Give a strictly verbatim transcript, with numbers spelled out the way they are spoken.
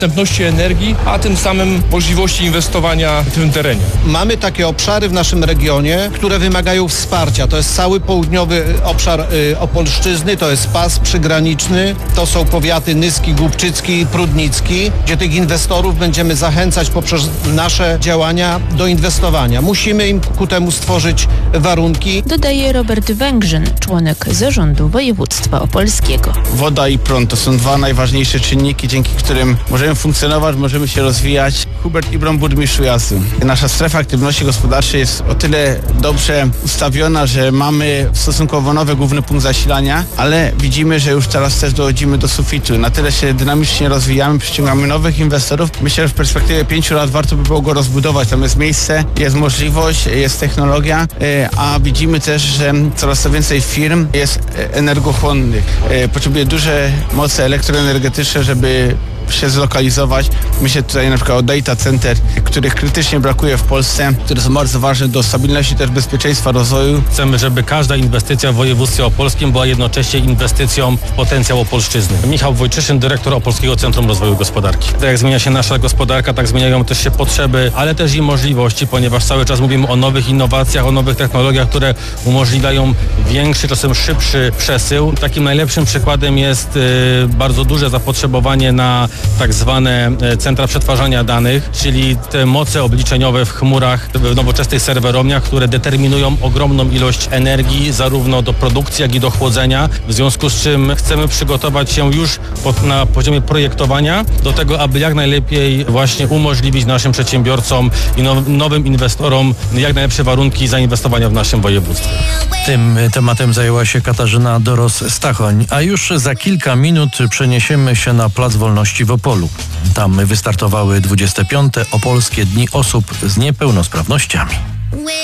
dostępności energii, a tym samym możliwości inwestowania w tym terenie. Mamy takie obszary w naszym regionie, które wymagają wsparcia. To jest cały południowy obszar y, Opolszczyzny, to jest pas przygraniczny, to są powiaty Nyski, Głubczycki, Prudnicki, gdzie tych inwestorów będziemy zachęcać poprzez nasze działania do inwestowania. Musimy im ku temu stworzyć warunki. Dodaje Robert Węgrzyn, członek zarządu województwa opolskiego. Woda i prąd to są dwa najważniejsze czynniki, dzięki którym możemy funkcjonować, możemy się rozwijać. Hubert Ibron, burmistrz Ujazdu. Nasza strefa aktywności gospodarczej jest o tyle dobrze ustawiona, że mamy stosunkowo nowy główny punkt zasilania, ale widzimy, że już teraz też dochodzimy do sufitu. Na tyle się dynamicznie rozwijamy, przyciągamy nowych inwestorów. Myślę, że w perspektywie pięciu lat warto by było go rozbudować. Tam jest miejsce, jest możliwość, jest technologia, a widzimy też, że coraz to więcej firm jest energochłonnych. Potrzebuje duże moce elektroenergetyczne, żeby się zlokalizować. Myślę tutaj na przykład o data center, których krytycznie brakuje w Polsce, które są bardzo ważne do stabilności też bezpieczeństwa rozwoju. Chcemy, żeby każda inwestycja w województwie opolskim była jednocześnie inwestycją w potencjał Opolszczyzny. Michał Wojczyszyn, dyrektor Opolskiego Centrum Rozwoju Gospodarki. Tak jak zmienia się nasza gospodarka, tak zmieniają też się potrzeby, ale też i możliwości, ponieważ cały czas mówimy o nowych innowacjach, o nowych technologiach, które umożliwiają większy, czasem szybszy przesył. Takim najlepszym przykładem jest y, bardzo duże zapotrzebowanie na tak zwane centra przetwarzania danych, czyli te moce obliczeniowe w chmurach, w nowoczesnych serwerowniach, które determinują ogromną ilość energii, zarówno do produkcji, jak i do chłodzenia, w związku z czym chcemy przygotować się już pod, na poziomie projektowania do tego, aby jak najlepiej właśnie umożliwić naszym przedsiębiorcom i now, nowym inwestorom jak najlepsze warunki zainwestowania w naszym województwie. Tym tematem zajęła się Katarzyna Doros-Stachoń, a już za kilka minut przeniesiemy się na Plac Wolności w Opolu. Tam wystartowały dwudzieste piąte Opolskie Dni Osób z Niepełnosprawnościami.